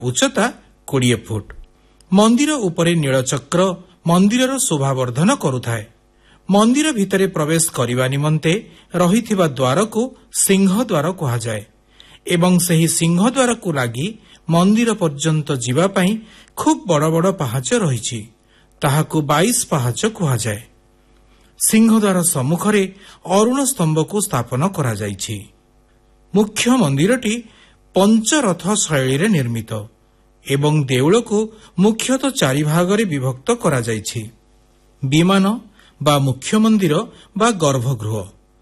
ଉଚ୍ଚତା 20 ଫୁଟ। ମନ୍ଦିର ଉପରେ ନୀଳଚକ୍ର ମନ୍ଦିରର ଶୋଭାବର୍ଦ୍ଧନ କରୁଥାଏ। ମନ୍ଦିର ଭିତରେ ପ୍ରବେଶ କରିବା ନିମନ୍ତେ ରହିଥିବା ଦ୍ୱାରକୁ ସିଂହଦ୍ୱାର କୁହାଯାଏ ଏବଂ ସେହି ସିଂହଦ୍ୱାରକୁ ଲାଗି ମନ୍ଦିର ପର୍ଯ୍ୟନ୍ତ ଯିବା ପାଇଁ ଖୁବ୍ ବଡ଼ ବଡ଼ ପାହାଚ ରହିଛି। ତାହାକୁ 22 ପାହାଚ କୁହାଯାଏ। ସିଂହଦ୍ୱାର ସମ୍ମୁଖରେ ଅରୁଣ ସ୍ତମ୍ଭକୁ ସ୍ଥାପନ କରାଯାଇଛି। ମୁଖ୍ୟ ମନ୍ଦିରଟି ପଞ୍ଚରଥ ଶୈଳୀରେ ନିର୍ମିତ ଏବଂ ଦେଉଳକୁ ମୁଖ୍ୟତଃ 4 ଭାଗରେ ବିଭକ୍ତ କରାଯାଇଛି। ବିମାନ ବା ମୁଖ୍ୟ ମନ୍ଦିର ବା ଗର୍ଭଗୃହ,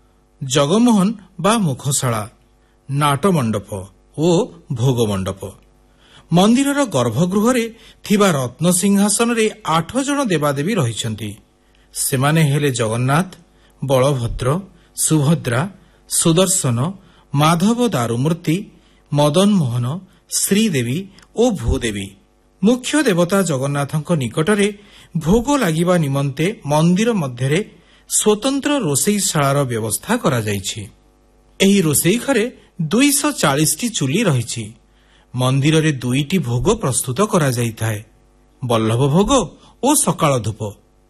ଜଗମୋହନ ବା ମୁଖଶାଳା, ନାଟମଣ୍ଡପ ଓ ଭୋଗମଣ୍ଡପ। ମନ୍ଦିରର ଗର୍ଭଗୃହରେ ଥିବା ରତ୍ନସିଂହାସନରେ 8 ଜଣ ଦେବାଦେବୀ ରହିଛନ୍ତି। ସେମାନେ ହେଲେ ଜଗନ୍ନାଥ, ବଳଭଦ୍ର, ସୁଭଦ୍ରା, ସୁଦର୍ଶନ, ମାଧବ ଦାରୁମୂର୍ତ୍ତି, ମଦନମୋହନ, ଶ୍ରୀଦେବୀ ଓ ଭୂଦେବୀ। ମୁଖ୍ୟ ଦେବତା ଜଗନ୍ନାଥଙ୍କ ନିକଟରେ ଭୋଗ ଲାଗିବା ନିମନ୍ତେ ମନ୍ଦିର ମଧ୍ୟରେ ସ୍ୱତନ୍ତ୍ର ରୋଷେଇଶାଳାର ବ୍ୟବସ୍ଥା କରାଯାଇଛି। ଏହି ରୋଷେଇ ଘରେ 240ଟି ଚୁଲି ରହିଛି। ମନ୍ଦିରରେ 2ଟି ଭୋଗ ପ୍ରସ୍ତୁତ କରାଯାଇଥାଏ, ବଲ୍ଲଭ ଭୋଗ ଓ ସକାଳ ଧୂପ।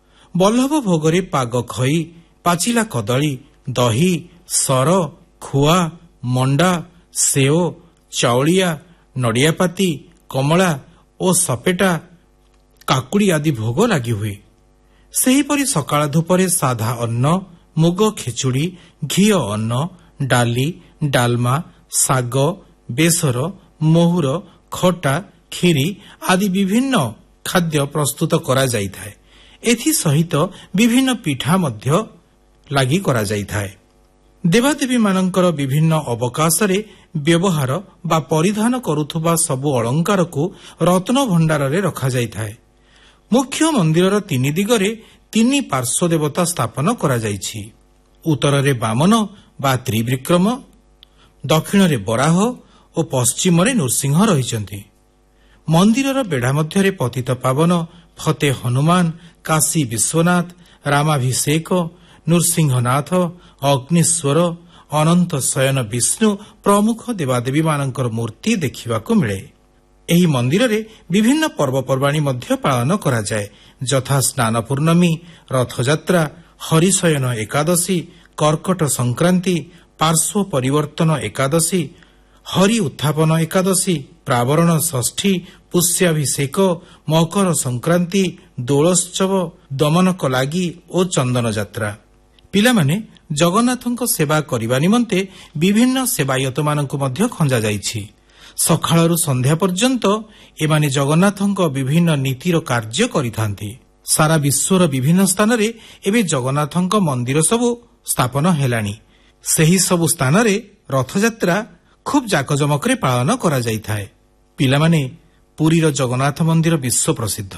ବଲ୍ଲଭ ଭୋଗରେ ପାଗ ଖଇ, ପାଚିଲା କଦଳୀ, ଦହି, ସର, ଖୁଆ, ମଣ୍ଡା, ସେଓ, ଚାଉଳିଆ, ନଡ଼ିଆପାତି, କମଳା ଓ ସପେଟା, କାକୁଡ଼ି ଆଦି ଭୋଗ ଲାଗି ହୁଏ। ସେହିପରି ସକାଳ ଧୂପରେ ସାଧା ଅନ୍ନ, ମୁଗ ଖେଚୁଡ଼ି, ଘିଅ ଅନ୍ନ, ଡାଲି, ଡାଲମା, ଶାଗ, ବେସର, ମହୁର, ଖଟା, କ୍ଷୀରି ଆଦି ବିଭିନ୍ନ ଖାଦ୍ୟ ପ୍ରସ୍ତୁତ କରାଯାଇଥାଏ। ଏଥିସହିତ ବିଭିନ୍ନ ପିଠା ମଧ୍ୟ ଲାଗି କରାଯାଇଥାଏ। ଦେବାଦେବୀମାନଙ୍କର ବିଭିନ୍ନ ଅବକାଶରେ ବ୍ୟବହାର ବା ପରିଧାନ କରୁଥିବା ସବୁ ଅଳଙ୍କାରକୁ ରତ୍ନଭଣ୍ଡାରରେ ରଖାଯାଇଥାଏ। ମୁଖ୍ୟ ମନ୍ଦିରର 3 ଦିଗରେ 3 ପାର୍ଶ୍ୱ ଦେବତା ସ୍ଥାପନ କରାଯାଇଛି। ଉତ୍ତରରେ ବାମନ ବା ତ୍ରିବିକ୍ରମ, ଦକ୍ଷିଣରେ ବରାହ ଓ ପଶ୍ଚିମରେ ନୃସିଂହ ରହିଛନ୍ତି। ମନ୍ଦିରର ବେଢ଼ା ମଧ୍ୟରେ ପତିତ ପାବନ, ଫତେ ହନୁମାନ, କାଶୀ ବିଶ୍ୱନାଥ, ରାମାଭିଷେକ, ନୃସିଂହନାଥ, ଅଗ୍ନିଶ୍ୱର, ଅନନ୍ତ ଶୟନ ବିଷ୍ଣୁ ପ୍ରମୁଖ ଦେବାଦେବୀମାନଙ୍କର ମୂର୍ତ୍ତି ଦେଖିବାକୁ ମିଳେ। ଏହି ମନ୍ଦିରରେ ବିଭିନ୍ନ ପର୍ବପର୍ବାଣୀ ମଧ୍ୟ ପାଳନ କରାଯାଏ, ଯଥା ସ୍ନାନ ପୂର୍ଣ୍ଣମୀ, ରଥଯାତ୍ରା, ହରିଶୟନ ଏକାଦଶୀ, କର୍କଟ ସଂକ୍ରାନ୍ତି, ପାର୍ଶ୍ୱ ପରିବର୍ତ୍ତନ ଏକାଦଶୀ, ହରି ଉତ୍ଥାପନ ଏକାଦଶୀ, ପ୍ରାବରଣ ଷଷ୍ଠୀ, ପୁଷ୍ୟାଭିଷେକ, ମକର ସଂକ୍ରାନ୍ତି, ଦୋଳୋତ୍ସବ, ଦମନକ ଲାଗି ଓ ଚନ୍ଦନ ଯାତ୍ରା। ପିଲାମାନେ ଜଗନ୍ନାଥଙ୍କ ସେବା କରିବା ନିମନ୍ତେ ବିଭିନ୍ନ ସେବାୟତମାନଙ୍କୁ ମଧ୍ୟ ଖଞ୍ଜାଯାଇଛି। ସକାଳରୁ ସନ୍ଧ୍ୟା ପର୍ଯ୍ୟନ୍ତ ଏମାନେ ଜଗନ୍ନାଥଙ୍କ ବିଭିନ୍ନ ନୀତିର କାର୍ଯ୍ୟ କରିଥାନ୍ତି। ସାରା ବିଶ୍ୱର ବିଭିନ୍ନ ସ୍ଥାନରେ ଏବେ ଜଗନ୍ନାଥଙ୍କ ମନ୍ଦିର ସବୁ ସ୍ଥାପନ ହେଲାଣି। ସେହି ସବୁ ସ୍ଥାନରେ ରଥଯାତ୍ରା ଖୁବ୍ ଜାକଜମକରେ ପାଳନ କରାଯାଇଥାଏ। ପିଲାମାନେ, ପୁରୀର ଜଗନ୍ନାଥ ମନ୍ଦିର ବିଶ୍ୱ ପ୍ରସିଦ୍ଧ।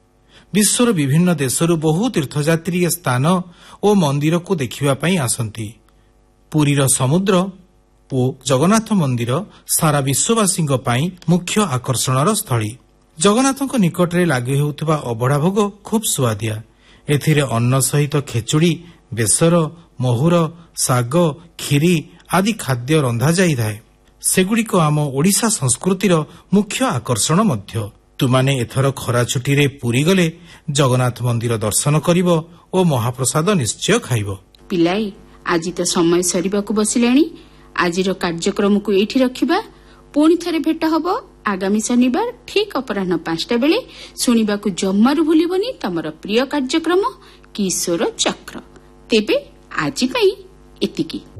ବିଶ୍ୱର ବିଭିନ୍ନ ଦେଶରୁ ବହୁ ତୀର୍ଥଯାତ୍ରୀ ଏ ସ୍ଥାନ ଓ ମନ୍ଦିରକୁ ଦେଖିବା ପାଇଁ ଆସନ୍ତି। ପୁରୀର ସମୁଦ୍ର ଓ ଜଗନ୍ନାଥ ମନ୍ଦିର ସାରା ବିଶ୍ୱବାସୀଙ୍କ ପାଇଁ ମୁଖ୍ୟ ଆକର୍ଷଣର ସ୍ଥଳୀ। ଜଗନ୍ନାଥଙ୍କ ନିକଟରେ ଲାଗି ହେଉଥିବା ଅବଢ଼ା ଭୋଗ ଖୁବ୍ ସୁଆଦିଆ। ଏଥିରେ ଅନ୍ନ ସହିତ ଖେଚୁଡ଼ି, ବେସର, ମହୁର, ଶାଗ, କ୍ଷୀରି ଆଦି ଖାଦ୍ୟ ରନ୍ଧାଯାଇଥାଏ। ସେଗୁଡ଼ିକ ଆମ ଓଡ଼ିଶା ସଂସ୍କୃତିର ମୁଖ୍ୟ ଆକର୍ଷଣ ମଧ୍ୟ। ତୁମାନେ ଏଥର ଖରା ଛୁଟିରେ ପୁରୀ ଗଲେ ଜଗନ୍ନାଥ ମନ୍ଦିର ଦର୍ଶନ କରିବ ଓ ମହାପ୍ରସାଦ ନିଶ୍ଚୟ ଖାଇବ। ପିଲାଏ, ଆଜି ତ ସମୟ ସରିବାକୁ ବସିଲାଣି। ଆଜିର କାର୍ଯ୍ୟକ୍ରମକୁ ଏଇଠି ରଖିବା। ପୁଣି ଥରେ ଭେଟ ହେବ ଆଗାମୀ ଶନିବାର ଠିକ୍ ଅପରାହ୍ନ 5ଟା ବେଳେ। ଶୁଣିବାକୁ ଜମାରୁ ଭୁଲିବନି ତମର ପ୍ରିୟ କାର୍ଯ୍ୟକ୍ରମ କିଶୋର ଚକ୍ର। ତେବେ ଆଜି ପାଇଁ ଏତିକି।